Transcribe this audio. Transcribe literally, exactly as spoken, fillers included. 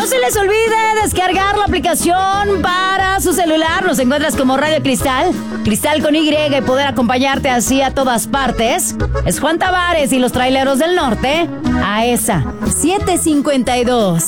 No se les olvide descargar la aplicación para su celular. Nos encuentras como Radio Cristal, Cristal con Y, y poder acompañarte así a todas partes. Es Juan Tavares y los Traileros del Norte a esa siete cincuenta y dos.